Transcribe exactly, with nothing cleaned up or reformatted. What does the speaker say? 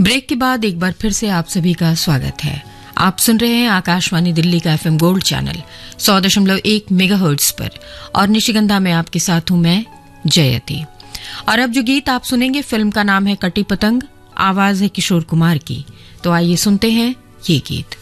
Break के बाद एक बार फिर से आप सभी का स्वागत है। आप सुन रहे हैं आकाशवाणी दिल्ली का एफएम गोल्ड चैनल सौ दशमलव एक मेगाहर्ट्ज पर और निशिगंधा में आपके साथ हूं मैं जयती। और अब जो गीत आप सुनेंगे फिल्म का नाम है कटी पतंग, आवाज है किशोर कुमार की। तो आइए सुनते हैं ये गीत।